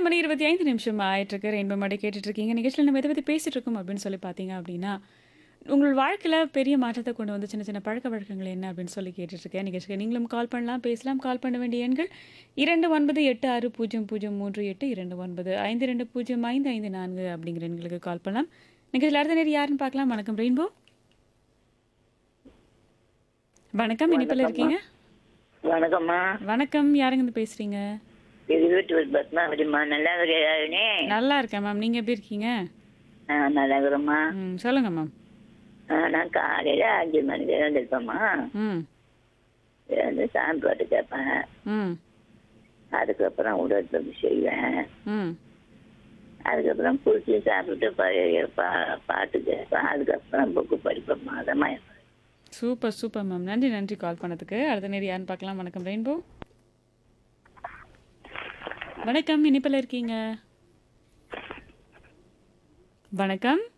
மணி 25 நிமிஷம் ஆயிட்டிருக்கு. ரெயின்போ மேடை கேட்டுட்ருக்கீங்க. நிகழ்ச்சியில நம்ம எத பத்தி பேசிட்டு இருக்கோம் அப்படின்னு சொல்லி பார்த்தீங்க அப்படின்னா, உங்கள் வாழ்க்கையில பெரிய மாற்றத்த கொண்டு வந்து சின்ன சின்ன பழக்கவழக்கங்கள் என்ன அப்படின்னு சொல்லி கேட்டுட்ருக்கேன். நிகழ்ச்சிக்கு நீங்களும் கால் பண்ணலாம், பேசலாம். கால் பண்ண வேண்டிய எண்கள் 29860038, 2952055554 அப்படிங்கிற எண்களுக்கு கால் பண்ணலாம். நிகழ்ச்சியில் அடுத்த நேரம் யாருன்னு பார்க்கலாம். வணக்கம் ரெயின்போ. வணக்கம், இணைப்பில் வணக்கம்மா. இருக்கீங்க. வணக்கம்மா. வணக்கம், யாருங்கன்னு பேசுறீங்க? இது வீட்டு பத்மாவதிம்மா. நல்லா இருக்கிறாருனே. நல்லா இருக்கேன் மேம். நீங்க எப்படி இருக்கீங்க? நல்லா இருக்கிறோம்மா. சொல்லுங்க மேம். நான் காலையில் 5 மணிக்கு எழுந்திருப்பேம்மா. ம் எழுந்து சாமி பாட்டு கேட்பேன். ம் அதுக்கப்புறம் உடற்பயிற்சி செய்வேன். ம் அதுக்கப்புறம் குளிச்சு சாப்பிட்டு பாட்டு கேட்பேன். அதுக்கப்புறம் புக்கு படிப்பேம்மா. அதம்மா super super ma'am. நன்றி நன்றி கால் பண்ணதுக்கு. அடுத்த நேரம் யாருன்னு பார்க்கலாம். வணக்கம் ரெயின்போ. வணக்கம், இனிப்பில் இருக்கீங்க. வணக்கம்.